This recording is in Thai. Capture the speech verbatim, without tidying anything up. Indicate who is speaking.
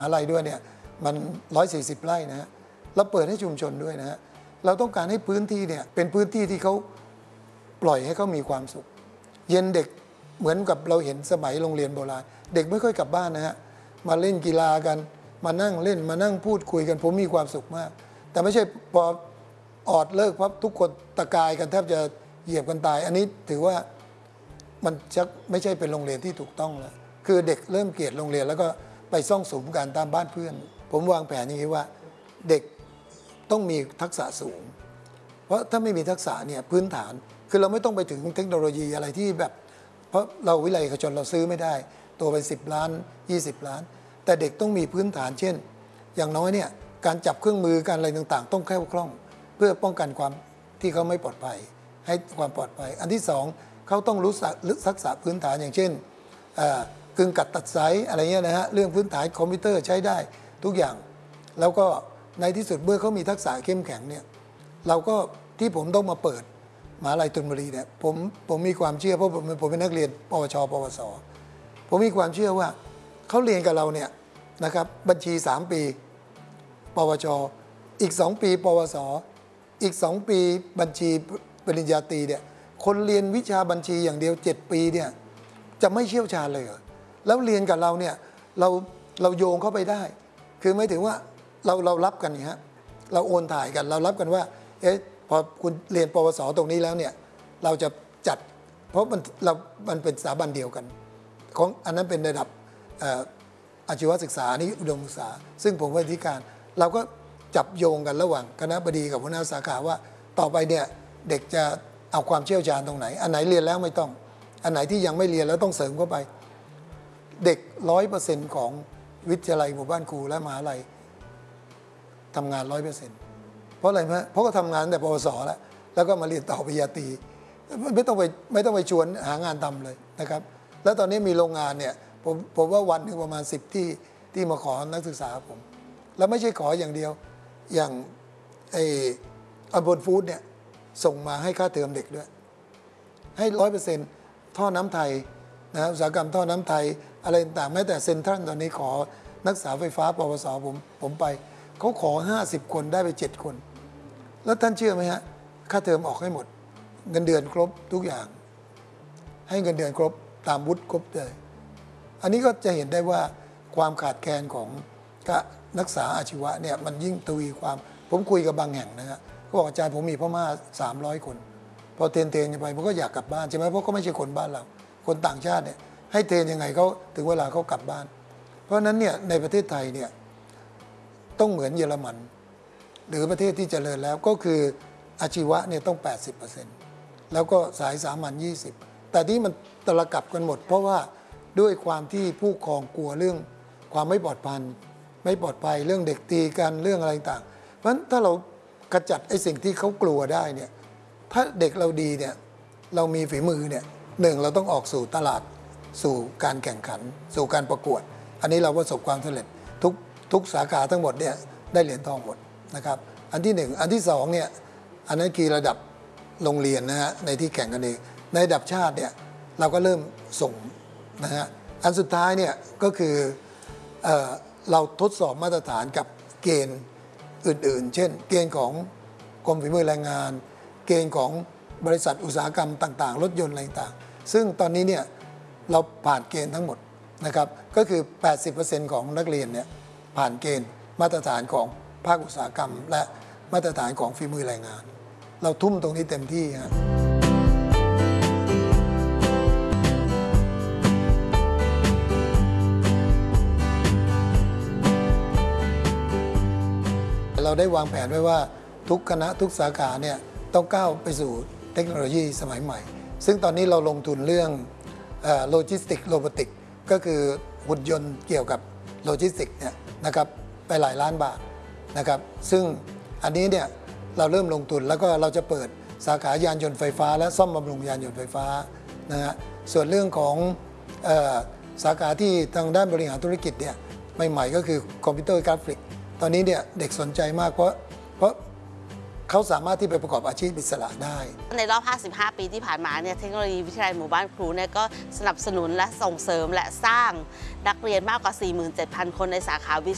Speaker 1: อะไรด้วยเนี่ยมันหนึ่งร้อยสี่สิบไร่นะฮะเราเปิดให้ชุมชนด้วยนะฮะเราต้องการให้พื้นที่เนี่ยเป็นพื้นที่ที่เขาปล่อยให้เขามีความสุขเย็นเด็กเหมือนกับเราเห็นสมัยโรงเรียนโบราณเด็กไม่ค่อยกลับบ้านนะฮะมาเล่นกีฬากันมานั่งเล่นมานั่งพูดคุยกันผมมีความสุขมากแต่ไม่ใช่พอออดเลิกพับทุกคนตะกายกันแทบจะเหยียบกันตายอันนี้ถือว่ามันชักไม่ใช่เป็นโรงเรียนที่ถูกต้องแล้วคือเด็กเริ่มเกลียดโรงเรียนแล้วก็ไปซ่องสุมกันตามบ้านเพื่อนผมวางแผนอย่างนี้ว่าเด็กต้องมีทักษะสูงเพราะถ้าไม่มีทักษะเนี่ยพื้นฐานคือเราไม่ต้องไปถึงเทคโนโลยีอะไรที่แบบเพราะเราวิไลเอกชนเราซื้อไม่ได้ตัวไปสิบล้านยี่สิบล้านแต่เด็กต้องมีพื้นฐานเช่นอย่างน้อยเนี่ยการจับเครื่องมือการอะไรต่างๆต้องแคล่วคล่องเพื่อป้องกันความที่เขาไม่ปลอดภัยให้ความปลอดภัยอันที่สองเขาต้องรู้ทักษะพื้นฐานอย่างเช่นกึ่งกัดตัดสายอะไรเงี้ยนะฮะเรื่องพื้นฐานคอมพิวเตอร์ใช้ได้ทุกอย่างแล้วก็ในที่สุดเมื่อเขามีทักษะเข้มแข็งเนี่ยเราก็ที่ผมต้องมาเปิดมหาวิทยาลัยธนบุรีเนี่ยผมผมมีความเชื่อเพราะผมผมเป็นนักเรียนปวชปวสผมมีความเชื่อว่าเขาเรียนกับเราเนี่ยนะครับบัญชีสามปีปวชอีกสองปีปวสอีกสองปีบัญชีปริญญาตรีเนี่ยคนเรียนวิชาบัญชีอย่างเดียวเจ็ดปีเนี่ยจะไม่เชี่ยวชาญเลยเหรอแล้วเรียนกับเราเนี่ยเราเราโยงเข้าไปได้คือไม่ถึงว่าเราเรารับกันนี่ฮะเราโอนถ่ายกันเรารับกันว่าเอ๊ะพอคุณเรียนปวสตรงนี้แล้วเนี่ยเราจะจัดเพราะมันเรามันเป็นสถาบันเดียวกันของอันนั้นเป็นระดับอาชีวศึกษานี่อุดมศึกษาซึ่งผมเป็นที่การเราก็จับโยงกันระหว่างคณะบดีกับหัวหน้าสาขาว่าต่อไปเนี่ยเด็กจะเอาความเชี่ยวชาญตรงไหนอันไหนเรียนแล้วไม่ต้องอันไหนที่ยังไม่เรียนแล้วต้องเสริมเข้าไปเด็กร้อยเปอร์เซ็นต์ของวิทยาลัยหมู่บ้านครูและมหาลัยทำงานร้อยเปอร์เซ็นต์เพราะอะไรไหมเพราะก็ทำงานแต่ปวสแล้วแล้วก็มาเรียนต่อปริญญาตรีไม่ต้องไปไม่ต้องไปชวนหางานทำเลยนะครับแล้วตอนนี้มีโรงงานเนี่ยผมผมว่าวันหนึ่งประมาณสิบที่ที่มาขอนักศึกษาผมแล้วไม่ใช่ขออย่างเดียวอย่างไอ้อัลบอนฟู้ดเนี่ยส่งมาให้ค่าเทอมเด็กด้วยให้ร้อยเปอร์เซ็นต์ท่อน้ำไทยนะอุตสาหกรรมท่อน้ำไทยอะไรต่างแม้แต่เซ็นทรัลตอนนี้ขอนักศึกษาไฟฟ้าปวสผมผมไปเขาขอห้าสิบคนได้ไปเจ็ดคนแล้วท่านเชื่อไหมฮะค่าเทอมออกให้หมดเงินเดือนครบทุกอย่างให้เงินเดือนครบตามวุฒิครบเลยอันนี้ก็จะเห็นได้ว่าความขาดแคลนของนักศึกษาอาชีวะเนี่ยมันยิ่งทวีความผมคุยกับบางแห่งนะฮะก็บอกอาจารย์ผมมีพ่อมาสามร้อยคนพอเทรนเทรนไปผมก็อยากกลับบ้านใช่ไหมเพราะก็ไม่ใช่คนบ้านเราคนต่างชาติเนี่ยให้เทรนยังไงเขาถึงเวลาเขากลับบ้านเพราะฉะนั้นเนี่ยในประเทศไทยเนี่ยต้องเหมือนเยอรมันหรือประเทศที่เจริญแล้วก็คืออาชีวะเนี่ยต้อง แปดสิบเปอร์เซ็นต์ แล้วก็สายสามัญยี่สิบแต่ที่มันตะกลับกันหมดเพราะว่าด้วยความที่ผู้ครองกลัวเรื่องความไม่ปลอดภัยไม่ปลอดภัยเรื่องเด็กตีกันเรื่องอะไรต่างเพราะฉะนั้นถ้าเรากระจัดไอ้สิ่งที่เขากลัวได้เนี่ยถ้าเด็กเราดีเนี่ยเรามีฝีมือเนี่ยหนึ่งเราต้องออกสู่ตลาดสู่การแข่งขันสู่การประกวดอันนี้เราประสบความสำเร็จทุกทุกสาขาทั้งหมดเนี่ยได้เหรียญทองหมดนะครับอันที่หนึ่งอันที่สองเนี่ยอันนั้นคือระดับโรงเรียนนะฮะในที่แข่งกันเองในระดับชาติเนี่ยเราก็เริ่มส่งนะฮะอันสุดท้ายเนี่ยก็คือเอ่อเราทดสอบมาตรฐานกับเกณฑ์อื่นๆเช่นเกณฑ์ของกรมฝีมือแรงงานเกณฑ์ของบริษัทอุตสาหกรรมต่างๆรถยนต์อะไรต่างๆซึ่งตอนนี้เนี่ยเราผ่านเกณฑ์ทั้งหมดนะครับก็คือ แปดสิบเปอร์เซ็นต์ ของนักเรียนเนี่ยผ่านเกณฑ์มาตรฐานของภาคอุตสาหกรรมและมาตรฐานของฝีมือแรงงานเราทุ่มตรงนี้เต็มที่ฮะเราได้วางแผนไว้ว่าทุกคณะทุกสาขาเนี่ยต้องก้าวไปสู่เทคโนโลยีสมัยใหม่ซึ่งตอนนี้เราลงทุนเรื่องโลจิสติกโรบอติกก็คือหุ่นยนต์เกี่ยวกับโลจิสติกเนี่ยนะครับไปหลายล้านบาทนะครับซึ่งอันนี้เนี่ยเราเริ่มลงทุนแล้วก็เราจะเปิดสาขายานยนต์ไฟฟ้าและซ่อมบำรุงยานยนต์ไฟฟ้านะฮะส่วนเรื่องของเอ่อสาขาที่ทางด้านบริหารธุรกิจเนี่ยใหม่ๆก็คือคอมพิวเตอร์กราฟิกตอนนี้เนี่ยเด็กสนใจมากเพราะเพราะเขาสามารถที่ไปประกอบอาชีพอิสระได้
Speaker 2: ในรอบห้าสิบห้าปีที่ผ่านมาเนี่ยเทคโนโลยีวิทยาลัยหมู่บ้านครูเนี่ยก็สนับสนุนและส่งเสริมและสร้างนักเรียนมากกว่า สี่หมื่นเจ็ดพัน คนในสาขาวิ